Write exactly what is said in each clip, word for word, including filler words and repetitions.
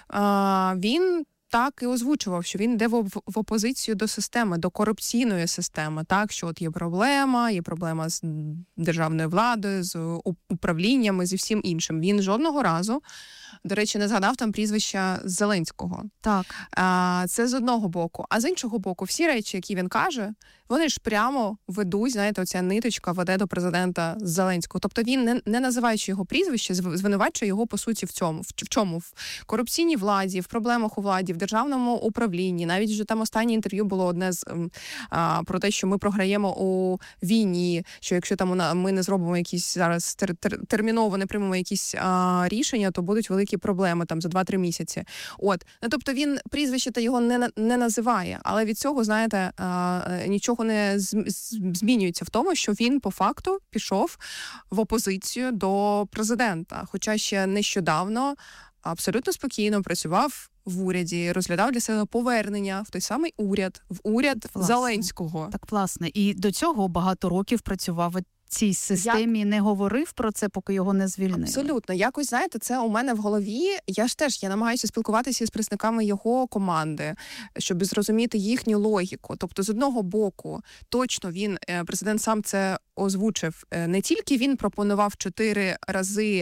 він так і озвучував, що він йде в, в опозицію до системи, до корупційної системи, так, що от є проблема, є проблема з державною владою, з управліннями, зі всім іншим. Він жодного разу, до речі, не згадав там прізвища Зеленського. Так. А, це з одного боку. А з іншого боку, всі речі, які він каже, вони ж прямо ведуть, знаєте, оця ниточка веде до президента Зеленського. Тобто він, не, не називаючи його прізвище, звинувачує його, по суті, в цьому. В, в чому? В корупційній владі, в проблемах у владі, в державному управлінні. Навіть вже там останнє інтерв'ю було одне з а, про те, що ми програємо у війні, що якщо там ми не зробимо якісь зараз тер, тер, терміново, не приймемо якісь а, рішення, то будуть великі проблеми там за два-три місяці. От. Ну, тобто він прізвище та його не, не називає, але від цього, знаєте, а, нічого не змінюється в тому, що він по факту пішов в опозицію до президента. Хоча ще нещодавно абсолютно спокійно працював в уряді, розглядав для себе повернення в той самий уряд, в уряд власне. Зеленського. Так, власне. І до цього багато років працював в цій системі, Як... не говорив про це, поки його не звільнили. Абсолютно. Якось, знаєте, це у мене в голові. Я ж теж, я намагаюся спілкуватися з представниками його команди, щоб зрозуміти їхню логіку. Тобто, з одного боку, точно він, президент сам це озвучив, не тільки він пропонував чотири рази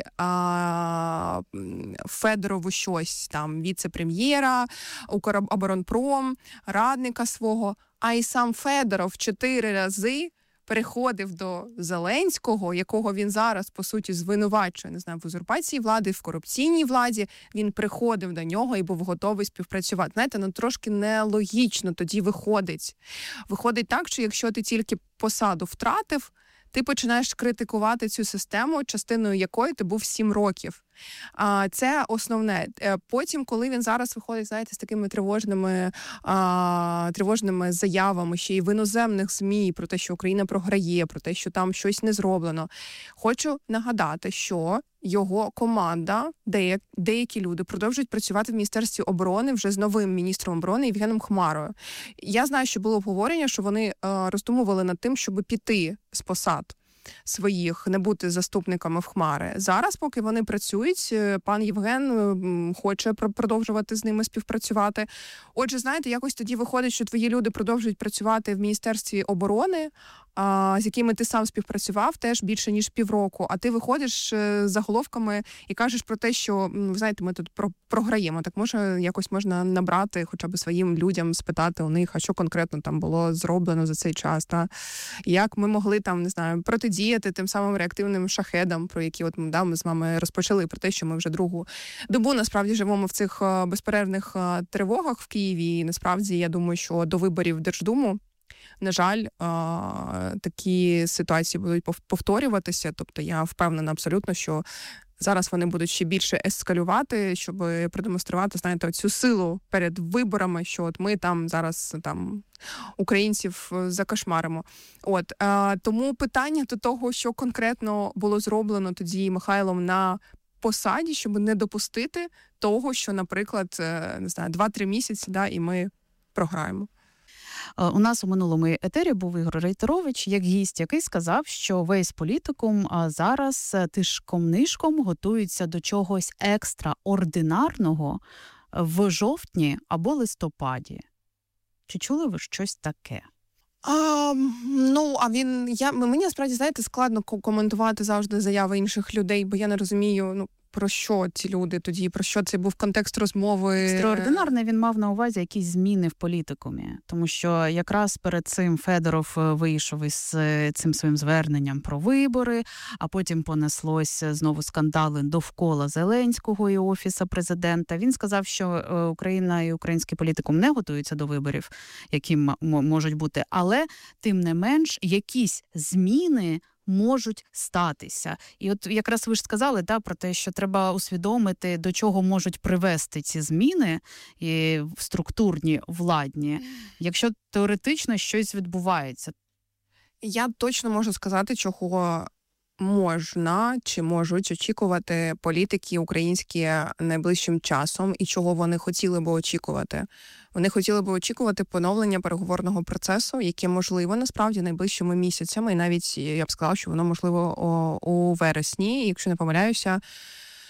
а, Федорову щось, там, віце-прем'єра, Укроборонпром, радника свого, а й сам Федоров чотири рази переходив до Зеленського, якого він зараз, по суті, звинувачує, не знаю, в узурпації влади, в корупційній владі, він приходив до нього і був готовий співпрацювати. Знаєте, ну трошки нелогічно тоді виходить. Виходить так, що якщо ти тільки посаду втратив, ти починаєш критикувати цю систему, частиною якої ти був сім років. А це основне. Потім, коли він зараз виходить, знаєте, з такими тривожними, а, тривожними заявами, ще й в іноземних ЗМІ про те, що Україна програє, про те, що там щось не зроблено. Хочу нагадати, що його команда, деяк, деякі люди продовжують працювати в Міністерстві оборони вже з новим міністром оборони Євгеном Хмарою. Я знаю, що було обговорення, що вони а, роздумували над тим, щоб піти з посад своїх, не бути заступниками в Хмари. Зараз, поки вони працюють, пан Євген хоче продовжувати з ними співпрацювати. Отже, знаєте, якось тоді виходить, що твої люди продовжують працювати в Міністерстві оборони, а, з якими ти сам співпрацював теж більше, ніж півроку, а ти виходиш з заголовками і кажеш про те, що, ви знаєте, ми тут про- програємо. Так може, якось можна набрати хоча б своїм людям, спитати у них, а що конкретно там було зроблено за цей час, та як ми могли там, не знаю, протидіяти тим самим реактивним шахедам, про які от да, ми з вами розпочали, про те, що ми вже другу добу насправді живемо в цих безперервних тривогах в Києві. І насправді, я думаю, що до виборів в Держдуму, на жаль, такі ситуації будуть повторюватися. Тобто я впевнена абсолютно, що зараз вони будуть ще більше ескалювати, щоб продемонструвати, знаєте, цю силу перед виборами, що от ми там зараз там українців закошмаримо. От, тому питання до того, що конкретно було зроблено тоді Михайлом на посаді, щоб не допустити того, що, наприклад, не знаю, два-три місяці, да, і ми програємо. У нас у минулому етері був Ігор Рейтерович, як гість, який сказав, що весь політикум зараз тишком-нишком готується до чогось екстраординарного в жовтні або листопаді. Чи чули ви щось таке? А, ну, а він, я, мені, насправді, знаєте, складно коментувати завжди заяви інших людей, бо я не розумію, ну, про що ці люди тоді, про що це був контекст розмови. Екстраординарне він мав на увазі якісь зміни в політикумі, тому що якраз перед цим Федоров вийшов із цим своїм зверненням про вибори, а потім понеслось знову скандали довкола Зеленського і Офісу президента. Він сказав, що Україна і український політикум не готуються до виборів, які м- можуть бути, але тим не менш якісь зміни можуть статися. І от якраз ви ж сказали, да, про те, що треба усвідомити, до чого можуть привести ці зміни і структурні, владні, якщо теоретично щось відбувається. Я точно можу сказати, чого можна чи можуть очікувати політики українські найближчим часом і чого вони хотіли би очікувати. Вони хотіли би очікувати поновлення переговорного процесу, яке можливо насправді найближчими місяцями, і навіть я б сказала, що воно можливо у вересні, якщо не помиляюся,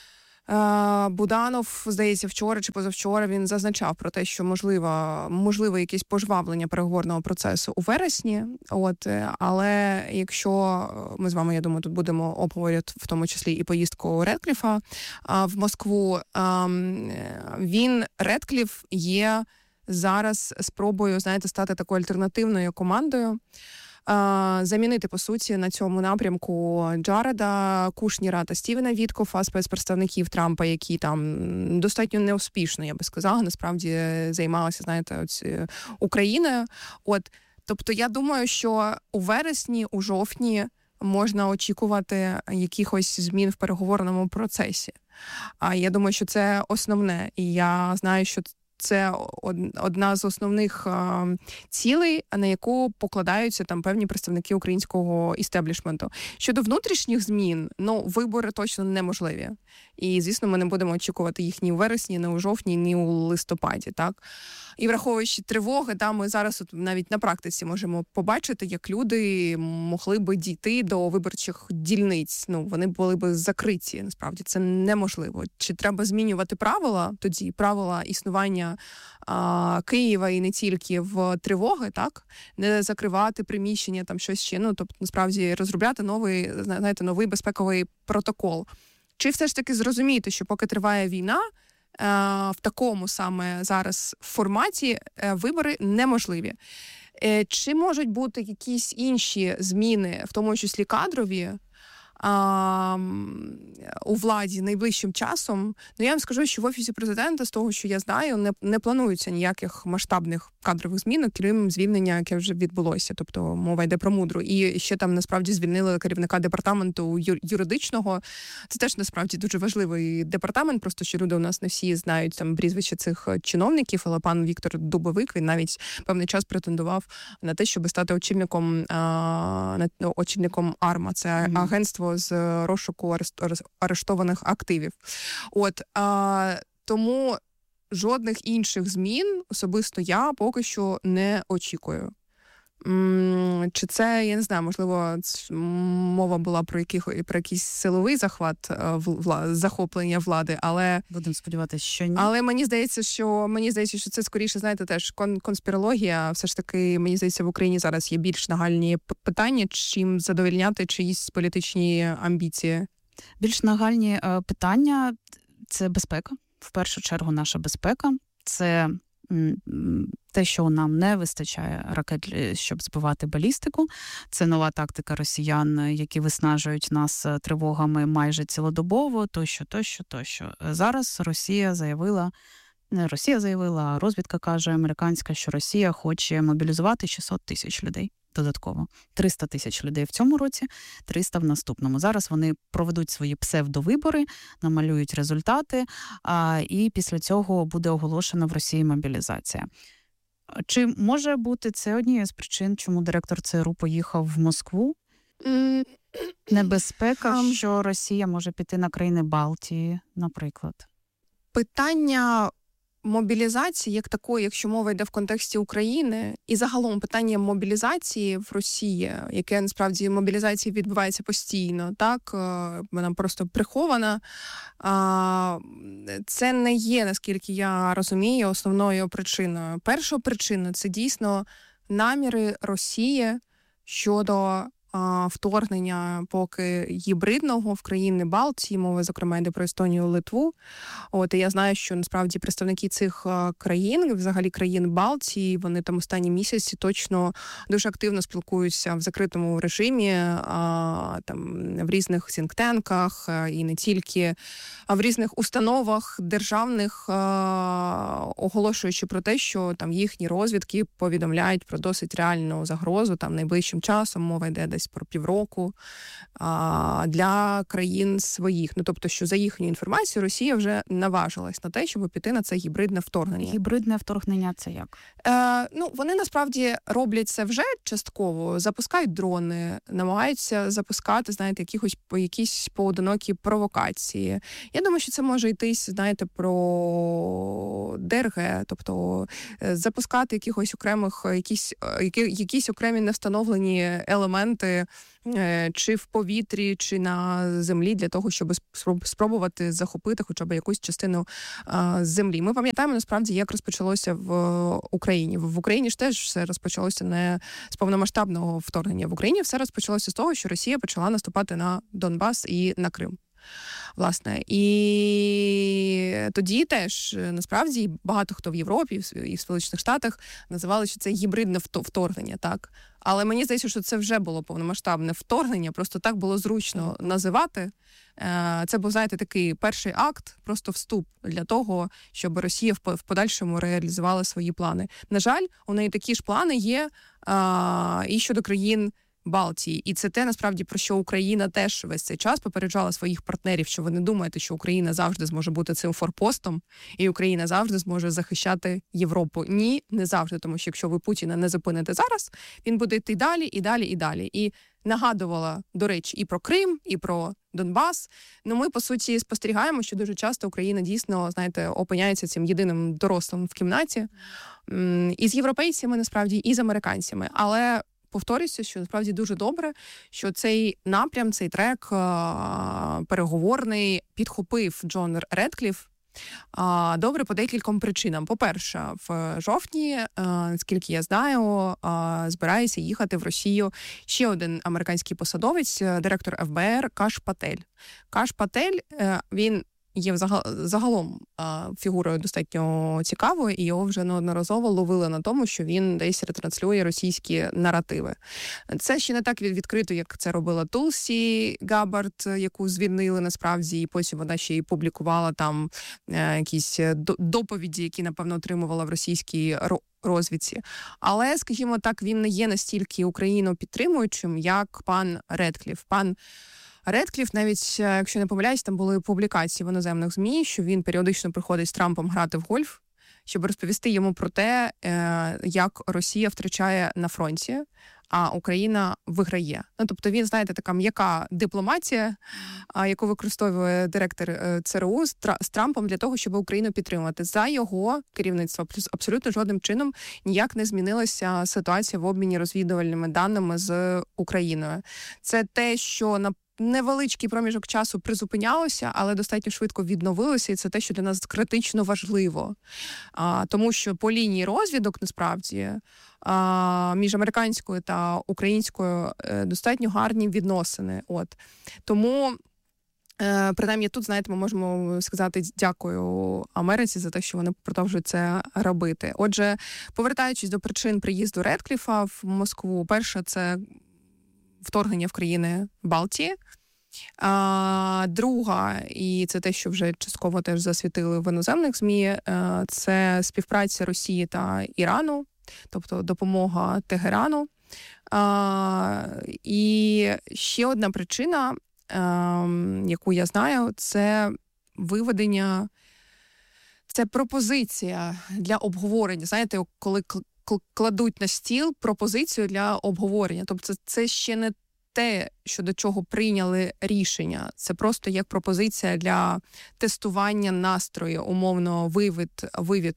Буданов, здається, вчора чи позавчора він зазначав про те, що можливо, можливо якесь пожвавлення переговорного процесу у вересні. От, але якщо ми з вами, я думаю, тут будемо обговорювати в тому числі і поїздку Редкліфа в Москву, він, Редкліф, є зараз спробою, знаєте, стати такою альтернативною командою, замінити, по суті, на цьому напрямку Джареда Кушніра та Стівена Віткофа, спецпредставників Трампа, які там достатньо неуспішно, я би сказала, насправді займалися, знаєте, ось Україною. От, тобто я думаю, що у вересні, у жовтні можна очікувати якихось змін в переговорному процесі. А я думаю, що це основне. І я знаю, що це одна з основних а, цілей, на яку покладаються там певні представники українського істеблішменту. Щодо внутрішніх змін, ну, вибори точно неможливі. І, звісно, ми не будемо очікувати їх ні у вересні, ні у жовтні, ні у листопаді, так? І враховуючи тривоги, да, ми зараз от навіть на практиці можемо побачити, як люди могли би дійти до виборчих дільниць. Ну, вони були би закриті, насправді. Це неможливо. Чи треба змінювати правила тоді, правила існування а, Києва і не тільки в тривоги, так? Не закривати приміщення, там щось ще. Ну, тобто, насправді, розробляти новий, знаєте, новий безпековий протокол. Чи все ж таки зрозуміти, що поки триває війна, в такому саме зараз форматі вибори неможливі. Чи можуть бути якісь інші зміни, в тому числі кадрові, у владі найближчим часом? Ну, я вам скажу, що в Офісі Президента, з того, що я знаю, не, не планується ніяких масштабних кадрових змін, крім звільнення, яке вже відбулося. Тобто мова йде про Мудру. І ще там, насправді, звільнили керівника департаменту юридичного. Це теж, насправді, дуже важливий департамент, просто що люди у нас не всі знають там прізвища цих чиновників, але пан Віктор Дубовик, він навіть певний час претендував на те, щоб стати очільником, а, очільником АРМА. Це mm-hmm. агентство з розшуку арештованих активів. От, а, тому жодних інших змін особисто я поки що не очікую. М- чи це, я не знаю, можливо, мова була про, яких, про якийсь силовий захват, вла, захоплення влади, але... Будемо сподіватися, що ні. Але мені здається, що, мені здається, що це скоріше, знаєте, теж кон- конспірологія. Все ж таки, мені здається, в Україні зараз є більш нагальні питання, чим задовольняти чиїсь політичні амбіції. Більш нагальні е, питання – це безпека. В першу чергу наша безпека. Це те, що нам не вистачає ракет, щоб збивати балістику. Це нова тактика росіян, які виснажують нас тривогами майже цілодобово, тощо, тощо, тощо. Зараз Росія заявила, не Росія заявила, а розвідка каже американська, що Росія хоче мобілізувати шістсот тисяч людей. Додатково. триста тисяч людей в цьому році, триста в наступному. Зараз вони проведуть свої псевдовибори, намалюють результати, а, і після цього буде оголошена в Росії мобілізація. Чи може бути це однією з причин, чому директор ЦРУ поїхав в Москву? Небезпека, що Росія може піти на країни Балтії, наприклад? Питання мобілізації як такої, якщо мова йде в контексті України, і загалом питання мобілізації в Росії, яке насправді мобілізація відбувається постійно, так, вона просто прихована, це не є, наскільки я розумію, основною причиною. Перша причина – це дійсно наміри Росії щодо вторгнення поки гібридного в країни Балтії, мова, зокрема, йде про Естонію, Литву. От, і я знаю, що насправді представники цих країн, взагалі країн Балтії, вони там останні місяці точно дуже активно спілкуються в закритому режимі, а, там, в різних сінктенках і не тільки, а в різних установах державних, а, оголошуючи про те, що там їхні розвідки повідомляють про досить реальну загрозу там найближчим часом, мова йде десь про півроку, а, для країн своїх. Ну, тобто, що за їхню інформацію Росія вже наважилась на те, щоб піти на це гібридне вторгнення. Гібридне вторгнення – це як? Е, ну, вони насправді роблять це вже частково, запускають дрони, намагаються запускати, знаєте, якихось, якісь поодинокі провокації. Я думаю, що це може йтись, знаєте, про ДРГ, тобто запускати якихось окремих, якісь, які, якісь окремі невстановлені елементи чи в повітрі, чи на землі для того, щоб спробувати захопити хоча б якусь частину землі. Ми пам'ятаємо, насправді, як розпочалося в Україні. В Україні ж теж все розпочалося не з повномасштабного вторгнення. В Україні все розпочалося з того, що Росія почала наступати на Донбас і на Крим. Власне, і тоді теж, насправді, багато хто в Європі і в Сполучених Штатах називали, що це гібридне вторгнення, так? Але мені здається, що це вже було повномасштабне вторгнення, просто так було зручно називати. Це був, знаєте, такий перший акт, просто вступ для того, щоб Росія в подальшому реалізувала свої плани. На жаль, у неї такі ж плани є а, і щодо країн Балтії. І це те, насправді, про що Україна теж весь цей час попереджала своїх партнерів, що ви не думаєте, що Україна завжди зможе бути цим форпостом, і Україна завжди зможе захищати Європу. Ні, не завжди, тому що якщо ви Путіна не зупините зараз, він буде йти далі, і далі, і далі. І нагадувала, до речі, і про Крим, і про Донбас. Ну, ми, по суті, спостерігаємо, що дуже часто Україна дійсно, знаєте, опиняється цим єдиним дорослим в кімнаті. І з європейцями, насправді, і з американцями. Але повторюся, що насправді дуже добре, що цей напрям, цей трек переговорний підхопив Джон Редкліф. Добре по декільком причинам. По-перше, в жовтні, скільки я знаю, збирається їхати в Росію ще один американський посадовець, директор еф бе ер Каш Патель. Каш Патель, він є загалом фігурою достатньо цікавою, і його вже неодноразово ловили на тому, що він десь ретранслює російські наративи. Це ще не так відкрито, як це робила Тулсі Габбард, яку звільнили насправді, і потім вона ще й публікувала там якісь доповіді, які, напевно, отримувала в російській розвідці. Але, скажімо так, він не є настільки Україну підтримуючим, як пан Редкліф. Пан Редкліф, навіть, якщо не помиляюсь, там були публікації в іноземних ЗМІ, що він періодично приходить з Трампом грати в гольф, щоб розповісти йому про те, як Росія втрачає на фронті, а Україна виграє. Ну, тобто він, знаєте, така м'яка дипломатія, яку використовує директор це ер у з Трампом для того, щоб Україну підтримувати. За його керівництво абсолютно жодним чином ніяк не змінилася ситуація в обміні розвідувальними даними з Україною. Це те, що на невеличкий проміжок часу призупинялося, але достатньо швидко відновилося, і це те, що для нас критично важливо. А, тому що по лінії розвідок, насправді, а, між американською та українською е, достатньо гарні відносини. От. Тому, е, принаймні тут, знаєте, ми можемо сказати дякую Америці за те, що вони продовжують це робити. Отже, повертаючись до причин приїзду Редкліфа в Москву, перше – це вторгнення в країни Балтії. А, друга, і це те, що вже частково теж засвітили в іноземних ЗМІ, це співпраця Росії та Ірану, тобто допомога Тегерану. А, і ще одна причина, а, яку я знаю, це виведення, це пропозиція для обговорення. Знаєте, коли кладуть на стіл пропозицію для обговорення. Тобто це ще не те, що до чого прийняли рішення. Це просто як пропозиція для тестування настрою, умовно вивід, вивід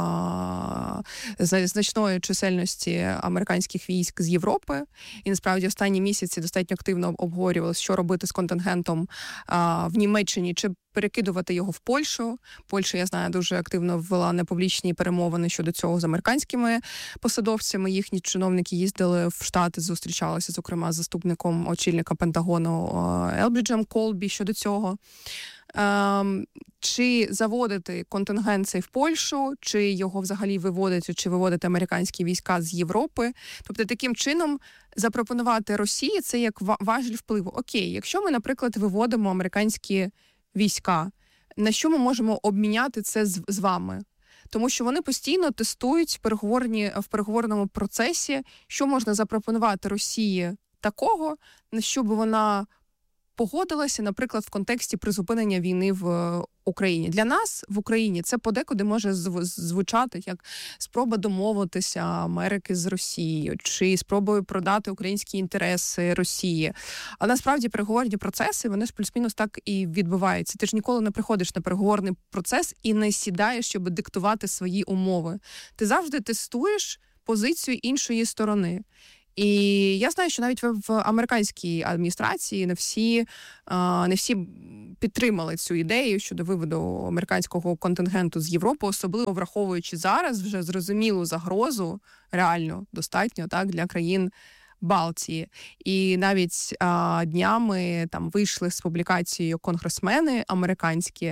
а, значної чисельності американських військ з Європи. І насправді останні місяці достатньо активно обговорювалося, що робити з контингентом а, в Німеччині, чи перекидувати його в Польщу. Польща, я знаю, дуже активно ввела непублічні перемовини щодо цього з американськими посадовцями. Їхні чиновники їздили в Штати, зустрічалися, зокрема, з заступником очільника Пентагону Елбриджем Колбі щодо цього. Ем, чи заводити контингент цей в Польщу, чи його взагалі виводити, чи виводити американські війська з Європи. Тобто таким чином запропонувати Росії це як важіль впливу. Окей, якщо ми, наприклад, виводимо американські війська, на що ми можемо обміняти це з, з вами? Тому що вони постійно тестують переговорні, в переговорному процесі, що можна запропонувати Росії такого, на що би вона погодилася, наприклад, в контексті призупинення війни в Україні. Для нас в Україні це подекуди може звучати як спроба домовитися Америки з Росією чи спробою продати українські інтереси Росії. А насправді переговорні процеси, вони ж плюс-мінус так і відбуваються. Ти ж ніколи не приходиш на переговорний процес і не сідаєш, щоб диктувати свої умови. Ти завжди тестуєш позицію іншої сторони. І я знаю, що навіть в американській адміністрації не всі, не всі підтримали цю ідею щодо виводу американського контингенту з Європи, особливо враховуючи зараз вже зрозумілу загрозу, реально достатньо, так, для країн Балтії. І навіть а, днями там вийшли з публікацією конгресмени американські.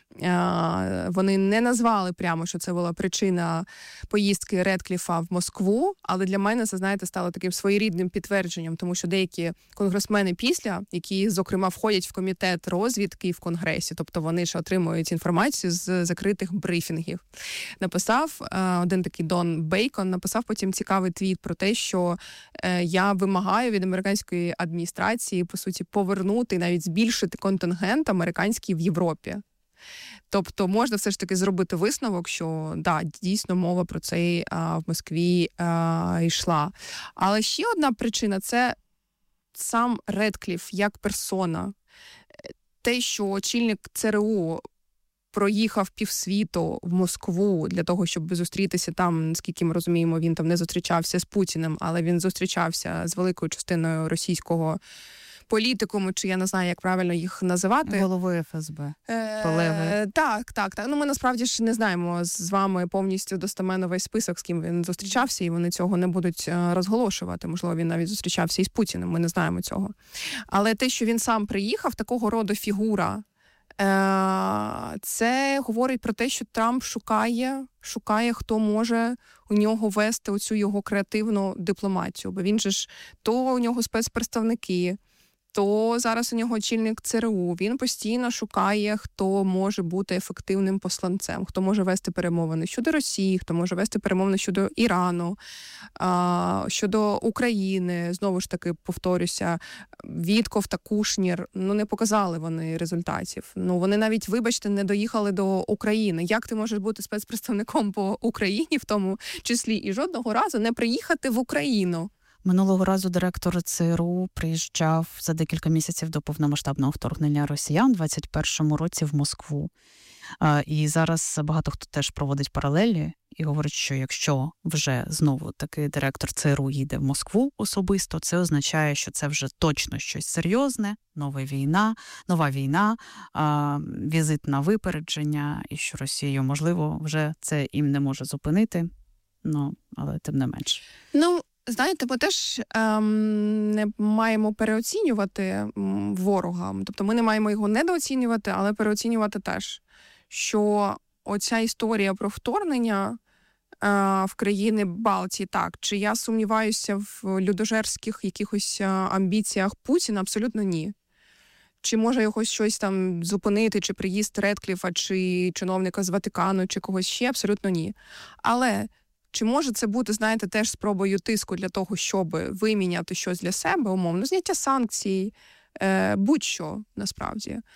Вони не назвали прямо, що це була причина поїздки Редкліфа в Москву, але для мене це, знаєте, стало таким своєрідним підтвердженням, тому що деякі конгресмени після, які, зокрема, входять в комітет розвідки в Конгресі, тобто вони ж отримують інформацію з закритих брифінгів, написав один такий Дон Бейкон, написав потім цікавий твіт про те, що я вимагаю від американської адміністрації, по суті, повернути, навіть збільшити контингент американський в Європі. Тобто можна все ж таки зробити висновок, що да, дійсно мова про це а, в Москві а, йшла. Але ще одна причина – це сам Редкліф як персона. Те, що очільник ЦРУ проїхав півсвіту в Москву для того, щоб зустрітися там, наскільки ми розуміємо, він там не зустрічався з Путіним, але він зустрічався з великою частиною російського політикуму, чи я не знаю, як правильно їх називати. Головою еф ес бе. Е, так, так, так. Ну, ми насправді ж не знаємо з вами повністю достеменно весь список, з ким він зустрічався, і вони цього не будуть розголошувати. Можливо, він навіть зустрічався із Путіним, ми не знаємо цього. Але те, що він сам приїхав, такого роду фігура, е, це говорить про те, що Трамп шукає, шукає, хто може у нього вести оцю його креативну дипломатію. Бо він же ж, то у нього спецпредставники, то зараз у нього очільник ЦРУ. Він постійно шукає, хто може бути ефективним посланцем, хто може вести перемовини щодо Росії, хто може вести перемовини щодо Ірану, щодо України. Знову ж таки, повторюся, Вітков та Кушнір, ну, не показали вони результатів. Ну, вони навіть, вибачте, не доїхали до України. Як ти можеш бути спецпредставником по Україні, в тому числі, і жодного разу не приїхати в Україну? Минулого разу директор ЦРУ приїжджав за декілька місяців до повномасштабного вторгнення росіян у двадцять першому році в Москву. І зараз багато хто теж проводить паралелі і говорить, що якщо вже знову таки директор ЦРУ їде в Москву особисто, це означає, що це вже точно щось серйозне, нова війна, нова війна, візит на випередження, і що Росію, можливо, вже це їм не може зупинити, ну, але тим не менш. Ну, знаєте, ми теж ем, не маємо переоцінювати м, ворога. Тобто ми не маємо його недооцінювати, але переоцінювати теж. Що оця історія про вторгнення е, в країни Балтії, так, чи я сумніваюся в людожерських якихось амбіціях Путіна? Абсолютно ні. Чи може його щось там зупинити, чи приїзд Редкліфа, чи чиновника з Ватикану, чи когось ще? Абсолютно ні. Але чи може це бути, знаєте, теж спробою тиску для того, щоб виміняти щось для себе, умовно, зняття санкцій, е, будь-що, насправді. Е,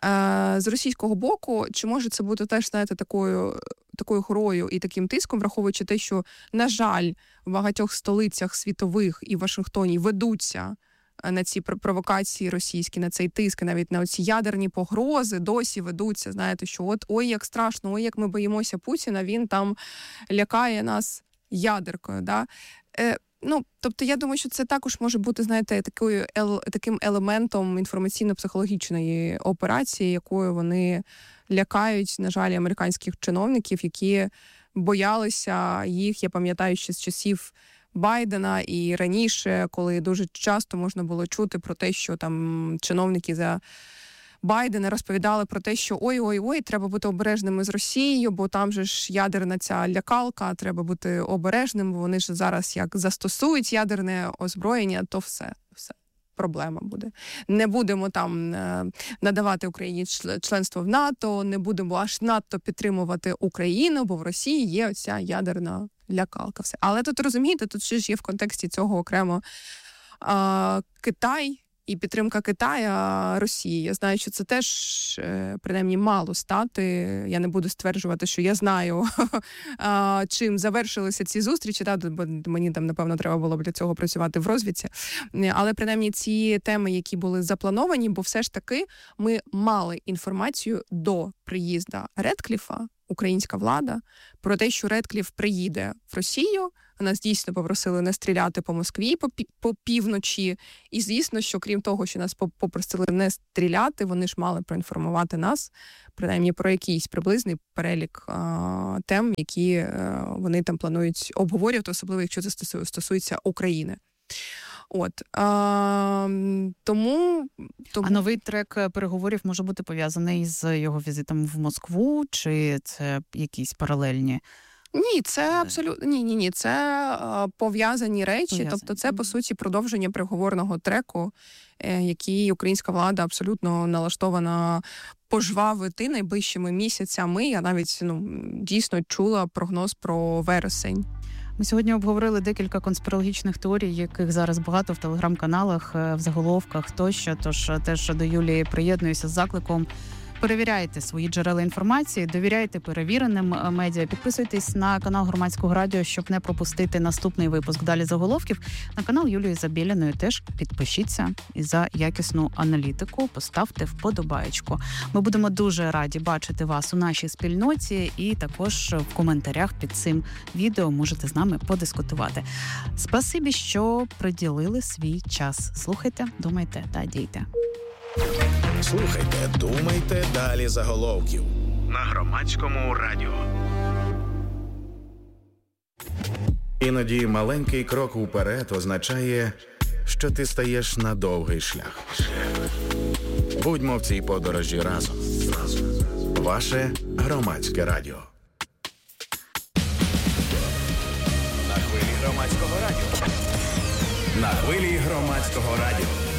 з російського боку, чи може це бути теж, знаєте, такою, такою грою і таким тиском, враховуючи те, що, на жаль, в багатьох столицях світових і в Вашингтоні ведуться на ці провокації російські, на цей тиск, навіть на ці ядерні погрози досі ведуться, знаєте, що от ой, як страшно, ой, як ми боїмося Путіна, він там лякає нас ядеркою, да? Е, ну, тобто я думаю, що це також може бути, знаєте, такою, ел, таким елементом інформаційно-психологічної операції, якою вони лякають, на жаль, американських чиновників, які боялися їх, я пам'ятаю, ще з часів Байдена і раніше, коли дуже часто можна було чути про те, що там чиновники за Байдена розповідали про те, що ой-ой-ой, треба бути обережними з Росією, бо там же ж ядерна ця лякалка, треба бути обережним, бо вони ж зараз як застосують ядерне озброєння, то все, все. Проблема буде. Не будемо там надавати Україні членство в НАТО, не будемо аж надто підтримувати Україну, бо в Росії є оця ядерна лякалка. Все. Але тут, розумієте, тут ще ж є в контексті цього окремо а, Китай і підтримка Китаю Росії. Я знаю, що це теж, принаймні, мало стати. Я не буду стверджувати, що я знаю, чим завершилися ці зустрічі, бо мені там, напевно, треба було б для цього працювати в розвідці. Але, принаймні, ці теми, які були заплановані, бо все ж таки ми мали інформацію до приїзду Редкліфа, українська влада, про те, що Редкліф приїде в Росію. Нас дійсно попросили не стріляти по Москві по, пі- по півночі. І, звісно, що крім того, що нас попросили не стріляти, вони ж мали проінформувати нас, принаймні, про якийсь приблизний перелік а, тем, які а, вони там планують обговорювати, особливо, якщо це стосується України. От а, тому, тому а новий трек переговорів може бути пов'язаний з його візитом в Москву, чи це якісь паралельні? Ні, це абсолютно ні, ні, ні. Це а, пов'язані речі. Пов'язані. Тобто, це по суті продовження переговорного треку, е, який українська влада абсолютно налаштована пожвавити найближчими місяцями. Я навіть ну дійсно чула прогноз про вересень. Ми сьогодні обговорили декілька конспірологічних теорій, яких зараз багато в телеграм-каналах, в заголовках тощо. Тож теж до Юлії приєднуюся з закликом. Перевіряйте свої джерела інформації, довіряйте перевіреним медіа. Підписуйтесь на канал Громадського радіо, щоб не пропустити наступний випуск «Далі заголовків». На канал Юлії Забєляної теж підпишіться і за якісну аналітику поставте вподобаєчку. Ми будемо дуже раді бачити вас у нашій спільноті і також в коментарях під цим відео можете з нами подискутувати. Спасибі, що приділили свій час. Слухайте, думайте та дійте. Слухайте, думайте, далі заголовків на Громадському радіо. Іноді маленький крок уперед означає, що ти стаєш на довгий шлях. Будьмо в цій подорожі разом. Ваше Громадське радіо. На хвилі Громадського радіо. На хвилі Громадського радіо.